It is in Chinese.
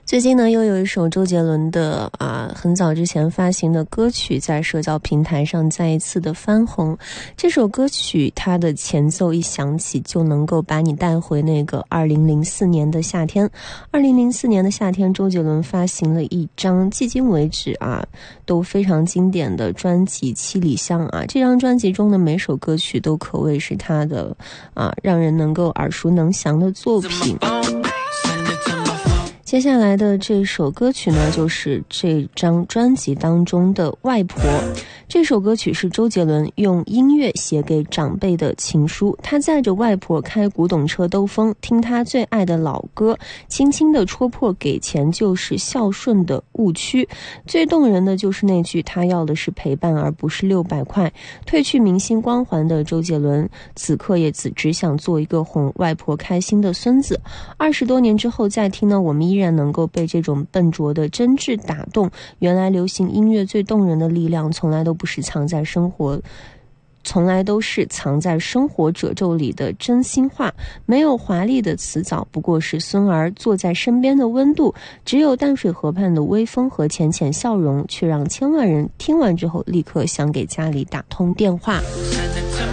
最近呢，又有一首周杰伦的很早之前发行的歌曲在社交平台上再一次的翻红。这首歌曲它的前奏一响起，就能够把你带回那个2004年的夏天。2004年的夏天，周杰伦发行了一张迄今为止都非常经典的专辑《七里香》这张专辑中的每首歌曲都可谓是他的让人能够耳熟能详的作品。接下来的这首歌曲呢，就是这张专辑当中的《外婆》。这首歌曲是周杰伦用音乐写给长辈的情书，他载着外婆开古董车兜风，听他最爱的老歌，轻轻地戳破给钱就是孝顺的误区。最动人的就是那句他要的是陪伴而不是600块。褪去明星光环的周杰伦此刻也只想做一个哄外婆开心的孙子。20多年之后再听呢，我们依然能够被这种笨拙的真挚打动。原来流行音乐最动人的力量从来都是藏在生活褶皱里的真心话。没有华丽的辞藻，不过是孙儿坐在身边的温度。只有淡水河畔的微风和浅浅笑容，却让千万人听完之后立刻想给家里打通电话。